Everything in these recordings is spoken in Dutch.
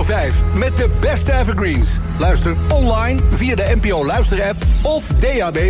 5 met de beste evergreens. Luister online via de NPO Luisterapp of DAB+.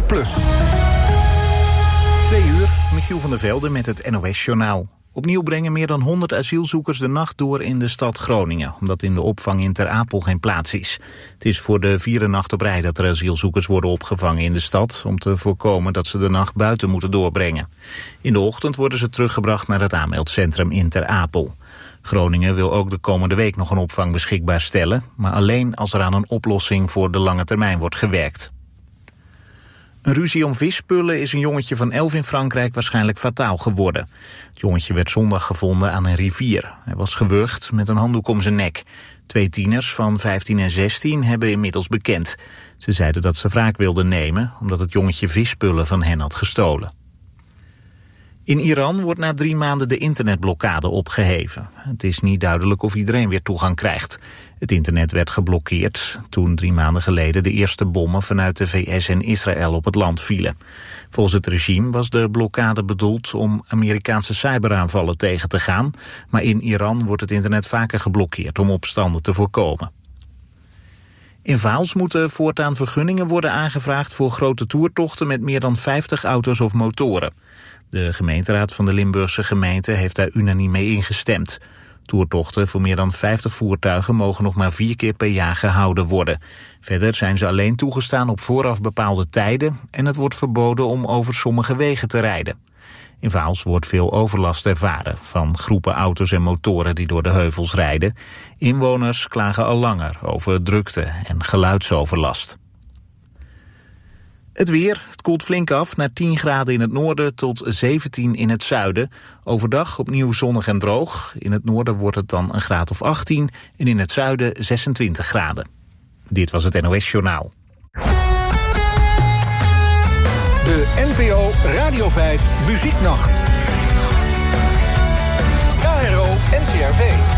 2 uur, Michiel van der Velde met het NOS-journaal. Opnieuw brengen meer dan 100 asielzoekers de nacht door in de stad Groningen, omdat in de opvang in Ter Apel geen plaats is. Het is voor de 4e nacht op rij dat er asielzoekers worden opgevangen in de stad, om te voorkomen dat ze de nacht buiten moeten doorbrengen. In de ochtend worden ze teruggebracht naar het aanmeldcentrum in Ter Apel. Groningen wil ook de komende week nog een opvang beschikbaar stellen, maar alleen als er aan een oplossing voor de lange termijn wordt gewerkt. Een ruzie om visspullen is een jongetje van 11 in Frankrijk waarschijnlijk fataal geworden. Het jongetje werd zondag gevonden aan een rivier. Hij was gewurgd met een handdoek om zijn nek. 2 tieners van 15 en 16 hebben inmiddels bekend. Ze zeiden dat ze wraak wilden nemen omdat het jongetje visspullen van hen had gestolen. In Iran wordt na 3 maanden de internetblokkade opgeheven. Het is niet duidelijk of iedereen weer toegang krijgt. Het internet werd geblokkeerd toen 3 maanden geleden de eerste bommen vanuit de VS en Israël op het land vielen. Volgens het regime was de blokkade bedoeld om Amerikaanse cyberaanvallen tegen te gaan, maar in Iran wordt het internet vaker geblokkeerd om opstanden te voorkomen. In Vaals moeten voortaan vergunningen worden aangevraagd voor grote toertochten met meer dan 50 auto's of motoren. De gemeenteraad van de Limburgse gemeente heeft daar unaniem mee ingestemd. Toertochten voor meer dan 50 voertuigen mogen nog maar 4 keer per jaar gehouden worden. Verder zijn ze alleen toegestaan op vooraf bepaalde tijden en het wordt verboden om over sommige wegen te rijden. In Vaals wordt veel overlast ervaren van groepen auto's en motoren die door de heuvels rijden. Inwoners klagen al langer over drukte en geluidsoverlast. Het weer, het koelt flink af naar 10 graden in het noorden tot 17 in het zuiden. Overdag opnieuw zonnig en droog. In het noorden wordt het dan een graad of 18 en in het zuiden 26 graden. Dit was het NOS-journaal. De NPO Radio 5 Muzieknacht. KRO NCRV.